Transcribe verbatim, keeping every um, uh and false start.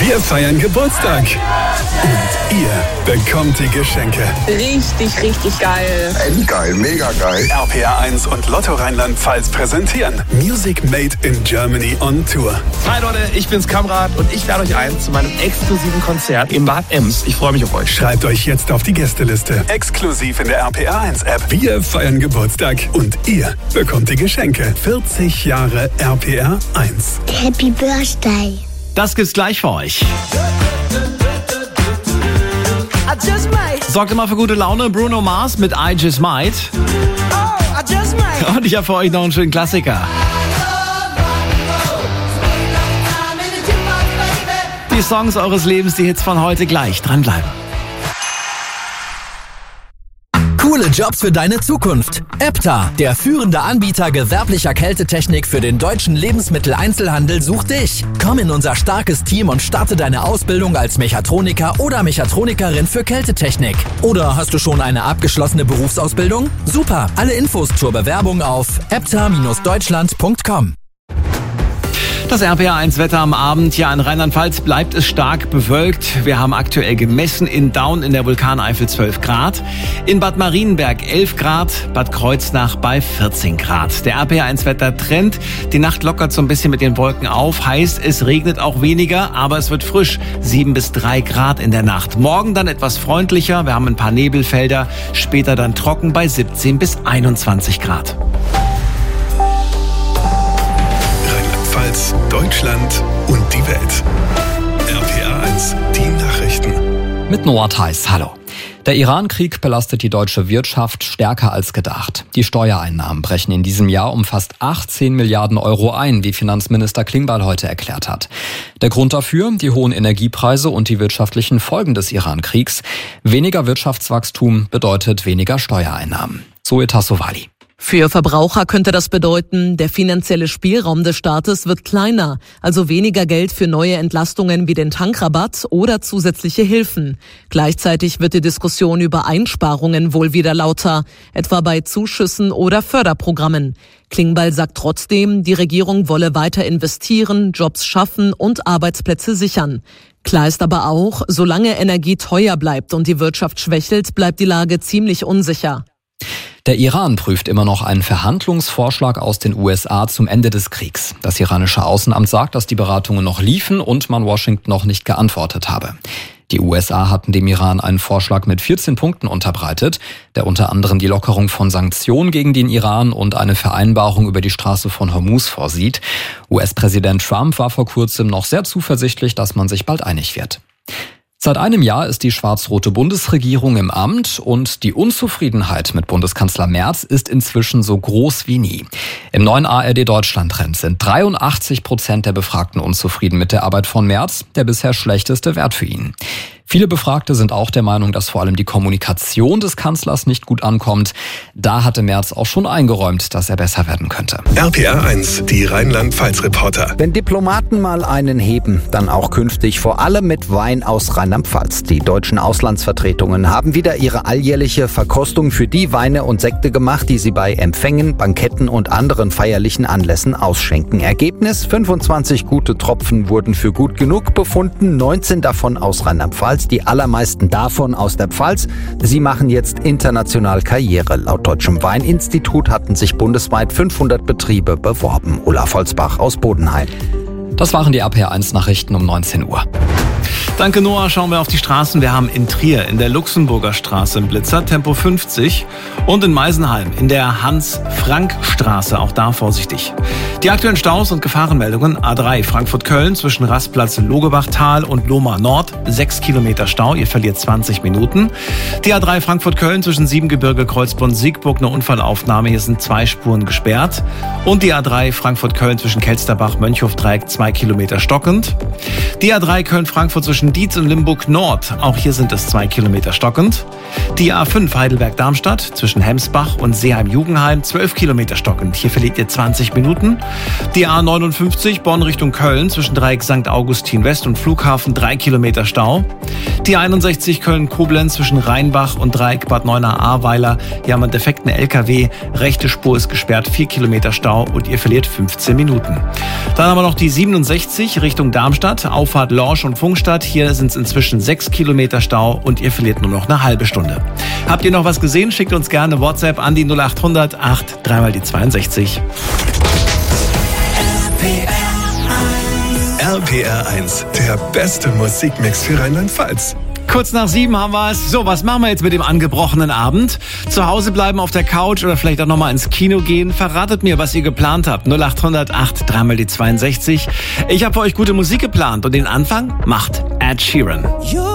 Wir feiern Geburtstag. Und ihr bekommt die Geschenke. Richtig, richtig geil. Endgeil, mega geil. R P R eins und Lotto Rheinland-Pfalz präsentieren Music Made in Germany on Tour. Hi Leute, ich bin's Kamrat und ich lade euch ein zu meinem exklusiven Konzert in Bad Ems. Ich freue mich auf euch. Schreibt euch jetzt auf die Gästeliste. Exklusiv in der R P R eins App. Wir feiern Geburtstag und ihr bekommt die Geschenke. vierzig Jahre R P R eins. Happy Birthday. Das gibt's gleich für euch. Sorgt immer für gute Laune. Bruno Mars mit I Just Might. Und ich habe für euch noch einen schönen Klassiker. Die Songs eures Lebens, die Hits von heute gleich. Dranbleiben. Coole Jobs für deine Zukunft. Epta, der führende Anbieter gewerblicher Kältetechnik für den deutschen Lebensmitteleinzelhandel, sucht dich. Komm in unser starkes Team und starte deine Ausbildung als Mechatroniker oder Mechatronikerin für Kältetechnik. Oder hast du schon eine abgeschlossene Berufsausbildung? Super, alle Infos zur Bewerbung auf epta Bindestrich deutschland Punkt com. Das R P R eins Wetter am Abend. Ja, in Rheinland-Pfalz bleibt es stark bewölkt. Wir haben aktuell gemessen in Daun in der Vulkaneifel zwölf Grad. In Bad Marienberg elf Grad. Bad Kreuznach bei vierzehn Grad. Der R P R eins Wettertrend. Die Nacht lockert so ein bisschen mit den Wolken auf. Heißt, es regnet auch weniger, aber es wird frisch. sieben bis drei Grad in der Nacht. Morgen dann etwas freundlicher. Wir haben ein paar Nebelfelder. Später dann trocken bei siebzehn bis einundzwanzig Grad. Deutschland und die Welt. R P R eins, die Nachrichten. Mit Noah Theis, hallo. Der Iran-Krieg belastet die deutsche Wirtschaft stärker als gedacht. Die Steuereinnahmen brechen in diesem Jahr um fast achtzehn Milliarden Euro ein, wie Finanzminister Klingbeil heute erklärt hat. Der Grund dafür? Die hohen Energiepreise und die wirtschaftlichen Folgen des Iran-Kriegs. Weniger Wirtschaftswachstum bedeutet weniger Steuereinnahmen. Zoe Tassovali. Für Verbraucher könnte das bedeuten, der finanzielle Spielraum des Staates wird kleiner, also weniger Geld für neue Entlastungen wie den Tankrabatt oder zusätzliche Hilfen. Gleichzeitig wird die Diskussion über Einsparungen wohl wieder lauter, etwa bei Zuschüssen oder Förderprogrammen. Klingbeil sagt trotzdem, die Regierung wolle weiter investieren, Jobs schaffen und Arbeitsplätze sichern. Klar ist aber auch, solange Energie teuer bleibt und die Wirtschaft schwächelt, bleibt die Lage ziemlich unsicher. Der Iran prüft immer noch einen Verhandlungsvorschlag aus den U S A zum Ende des Kriegs. Das iranische Außenamt sagt, dass die Beratungen noch liefen und man Washington noch nicht geantwortet habe. Die U S A hatten dem Iran einen Vorschlag mit vierzehn Punkten unterbreitet, der unter anderem die Lockerung von Sanktionen gegen den Iran und eine Vereinbarung über die Straße von Hormuz vorsieht. U S-Präsident Trump war vor kurzem noch sehr zuversichtlich, dass man sich bald einig wird. Seit einem Jahr ist die schwarz-rote Bundesregierung im Amt und die Unzufriedenheit mit Bundeskanzler Merz ist inzwischen so groß wie nie. Im neuen A R D-Deutschland-Trend sind dreiundachtzig Prozent der Befragten unzufrieden mit der Arbeit von Merz, der bisher schlechteste Wert für ihn. Viele Befragte sind auch der Meinung, dass vor allem die Kommunikation des Kanzlers nicht gut ankommt. Da hatte Merz auch schon eingeräumt, dass er besser werden könnte. R P R eins, die Rheinland-Pfalz-Reporter. Wenn Diplomaten mal einen heben, dann auch künftig, vor allem mit Wein aus Rheinland-Pfalz. Die deutschen Auslandsvertretungen haben wieder ihre alljährliche Verkostung für die Weine und Sekte gemacht, die sie bei Empfängen, Banketten und anderen feierlichen Anlässen ausschenken. Ergebnis: fünfundzwanzig gute Tropfen wurden für gut genug befunden, neunzehn davon aus Rheinland-Pfalz. Die allermeisten davon aus der Pfalz. Sie machen jetzt international Karriere. Laut Deutschem Weininstitut hatten sich bundesweit fünfhundert Betriebe beworben. Olaf Holzbach aus Bodenheim. Das waren die R P R eins Nachrichten um neunzehn Uhr. Danke, Noah. Schauen wir auf die Straßen. Wir haben in Trier in der Luxemburger Straße einen Blitzer, Tempo fünfzig. Und in Meisenheim in der Hans-Frank-Straße, auch da vorsichtig. Die aktuellen Staus und Gefahrenmeldungen: A drei Frankfurt-Köln zwischen Rastplatz Logebachtal und Lohmar Nord, sechs Kilometer Stau, ihr verliert zwanzig Minuten. Die A drei Frankfurt-Köln zwischen Siebengebirge, Kreuzbronn-Siegburg, eine Unfallaufnahme, hier sind zwei Spuren gesperrt. Und die A drei Frankfurt-Köln zwischen Kelsterbach-Mönchhof-Dreieck, zwei Kilometer stockend. Die A drei Köln-Frankfurt zwischen Dietz und Limburg Nord, auch hier sind es zwei Kilometer stockend. Die A fünf Heidelberg-Darmstadt zwischen Hemsbach und Seeheim-Jugendheim, zwölf Kilometer stockend, hier verliert ihr zwanzig Minuten. Die A neunundfünfzig Bonn Richtung Köln zwischen Dreieck Sankt Augustin West und Flughafen, drei Kilometer Stau. Die einundsechzig Köln-Koblenz zwischen Rheinbach und Dreieck Bad Neuenahr-Ahrweiler. Hier haben wir einen defekten L K W. Rechte Spur ist gesperrt, vier Kilometer Stau und ihr verliert fünfzehn Minuten. Dann haben wir noch die siebenundsechzig Richtung Darmstadt, Auffahrt Lorsch und Funkstadt. Hier sind es inzwischen sechs Kilometer Stau und ihr verliert nur noch eine halbe Stunde. Habt ihr noch was gesehen? Schickt uns gerne WhatsApp an die null acht hundert acht dreimal die zweiundsechzig. R P R eins, der beste Musikmix für Rheinland-Pfalz. Kurz nach sieben haben wir es. So, was machen wir jetzt mit dem angebrochenen Abend? Zu Hause bleiben auf der Couch oder vielleicht auch nochmal ins Kino gehen? Verratet mir, was ihr geplant habt. null acht hundert acht dreimal die zweiundsechzig. Ich habe für euch gute Musik geplant und den Anfang macht Ed Sheeran.